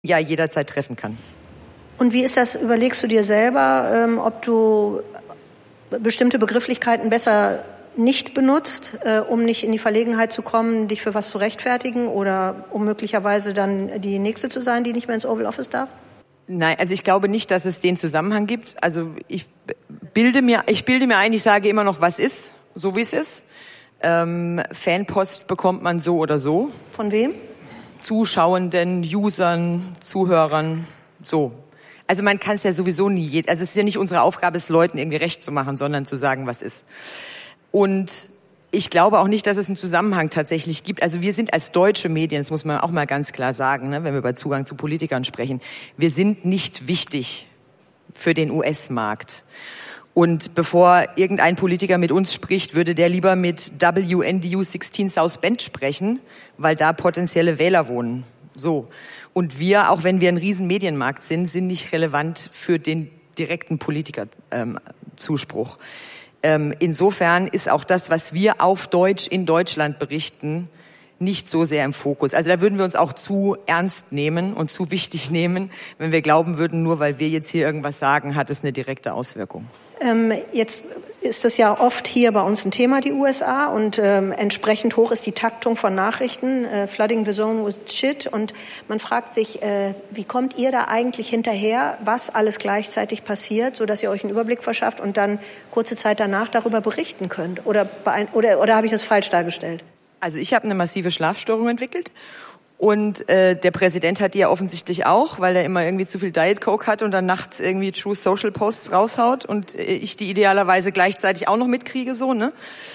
ja jederzeit treffen kann. Und wie ist das, überlegst du dir selber, ob du bestimmte Begrifflichkeiten besser nicht benutzt, um nicht in die Verlegenheit zu kommen, dich für was zu rechtfertigen oder um möglicherweise dann die Nächste zu sein, die nicht mehr ins Oval Office darf? Nein, also ich glaube nicht, dass es den Zusammenhang gibt. Also ich bilde mir ein, ich sage immer noch, was ist, so wie es ist. Fanpost bekommt man so oder so. Von wem? Zuschauenden, Usern, Zuhörern, so. Also man kann es ja sowieso nie, also es ist ja nicht unsere Aufgabe, es Leuten irgendwie recht zu machen, sondern zu sagen, was ist. Und ich glaube auch nicht, dass es einen Zusammenhang tatsächlich gibt. Also wir sind als deutsche Medien, das muss man auch mal ganz klar sagen, ne, wenn wir über Zugang zu Politikern sprechen, wir sind nicht wichtig für den US-Markt. Und bevor irgendein Politiker mit uns spricht, würde der lieber mit WNDU 16 South Bend sprechen, weil da potenzielle Wähler wohnen. So. Und wir, auch wenn wir ein riesen Medienmarkt sind nicht relevant für den direkten Politikerzuspruch. Insofern ist auch das, was wir auf Deutsch in Deutschland berichten, nicht so sehr im Fokus. Also da würden wir uns auch zu ernst nehmen und zu wichtig nehmen, wenn wir glauben würden, nur weil wir jetzt hier irgendwas sagen, hat es eine direkte Auswirkung. Jetzt ist das ja oft hier bei uns ein Thema, die USA, und entsprechend hoch ist die Taktung von Nachrichten, flooding the zone with shit, und man fragt sich, wie kommt ihr da eigentlich hinterher, was alles gleichzeitig passiert, sodass ihr euch einen Überblick verschafft und dann kurze Zeit danach darüber berichten könnt? Oder habe ich das falsch dargestellt? Also ich habe eine massive Schlafstörung entwickelt. Und der Präsident hat die ja offensichtlich auch, weil er immer irgendwie zu viel Diet Coke hat und dann nachts irgendwie True Social Posts raushaut und ich die idealerweise gleichzeitig auch noch mitkriege, so, ne?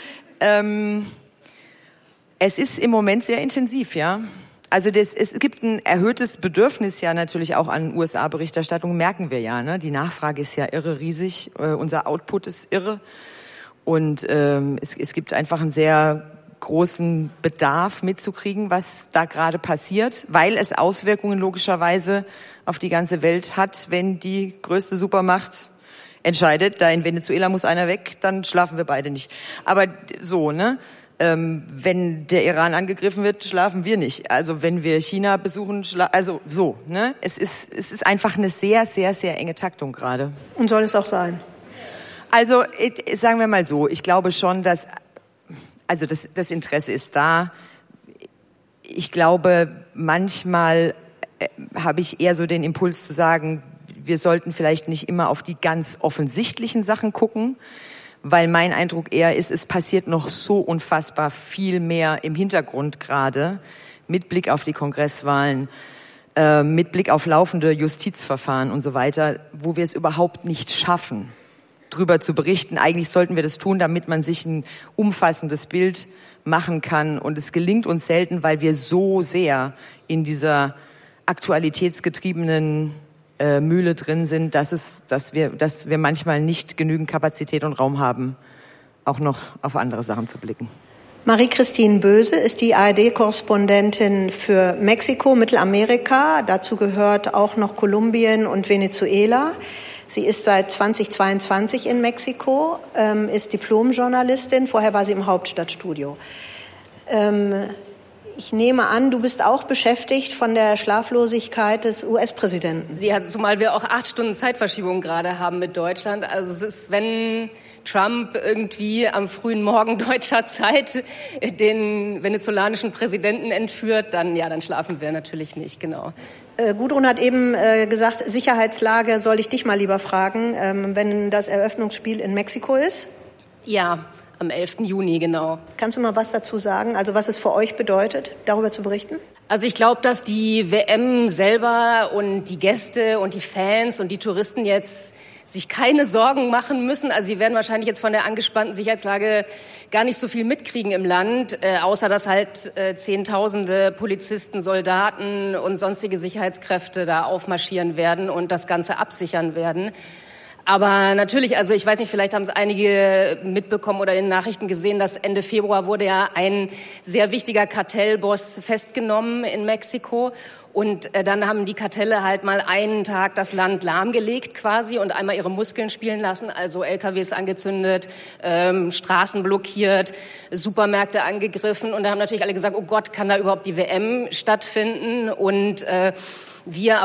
Es ist im Moment sehr intensiv, ja. Also es gibt ein erhöhtes Bedürfnis ja natürlich auch an USA-Berichterstattung, merken wir ja, ne? Die Nachfrage ist ja irre riesig, unser Output ist irre und es gibt einfach einen sehr großen Bedarf mitzukriegen, was da gerade passiert, weil es Auswirkungen logischerweise auf die ganze Welt hat, wenn die größte Supermacht entscheidet, da in Venezuela muss einer weg, dann schlafen wir beide nicht. Aber so, ne? Wenn der Iran angegriffen wird, schlafen wir nicht. Also wenn wir China besuchen, also so, ne? Es ist einfach eine sehr, sehr, sehr enge Taktung gerade. Und soll es auch sein? Also sagen wir mal so, ich glaube schon, dass das Interesse ist da. Ich glaube, manchmal habe ich eher so den Impuls zu sagen, wir sollten vielleicht nicht immer auf die ganz offensichtlichen Sachen gucken, weil mein Eindruck eher ist, es passiert noch so unfassbar viel mehr im Hintergrund gerade, mit Blick auf die Kongresswahlen, mit Blick auf laufende Justizverfahren und so weiter, wo wir es überhaupt nicht schaffen, drüber zu berichten. Eigentlich sollten wir das tun, damit man sich ein umfassendes Bild machen kann. Und es gelingt uns selten, weil wir so sehr in dieser aktualitätsgetriebenen Mühle drin sind, dass wir manchmal nicht genügend Kapazität und Raum haben, auch noch auf andere Sachen zu blicken. Marie-Christine Böse ist die ARD-Korrespondentin für Mexiko, Mittelamerika. Dazu gehört auch noch Kolumbien und Venezuela. Sie ist seit 2022 in Mexiko, ist Diplomjournalistin. Vorher war sie im Hauptstadtstudio. Ich nehme an, du bist auch beschäftigt von der Schlaflosigkeit des US-Präsidenten. Ja, zumal wir auch 8 Stunden Zeitverschiebung gerade haben mit Deutschland. Also es ist, wenn Trump irgendwie am frühen Morgen deutscher Zeit den venezolanischen Präsidenten entführt, dann schlafen wir natürlich nicht, genau. Gudrun hat eben gesagt, Sicherheitslage soll ich dich mal lieber fragen, wenn das Eröffnungsspiel in Mexiko ist? Ja, am 11. Juni, genau. Kannst du mal was dazu sagen, also was es für euch bedeutet, darüber zu berichten? Also ich glaube, dass die WM selber und die Gäste und die Fans und die Touristen jetzt sich keine Sorgen machen müssen. Also sie werden wahrscheinlich jetzt von der angespannten Sicherheitslage gar nicht so viel mitkriegen im Land, außer dass halt Zehntausende Polizisten, Soldaten und sonstige Sicherheitskräfte da aufmarschieren werden und das Ganze absichern werden. Aber natürlich, also ich weiß nicht, vielleicht haben es einige mitbekommen oder in den Nachrichten gesehen, dass Ende Februar wurde ja ein sehr wichtiger Kartellboss festgenommen in Mexiko. Und dann haben die Kartelle halt mal einen Tag das Land lahmgelegt quasi und einmal ihre Muskeln spielen lassen, also LKWs angezündet, Straßen blockiert, Supermärkte angegriffen. Und da haben natürlich alle gesagt, oh Gott, kann da überhaupt die WM stattfinden? Und Wir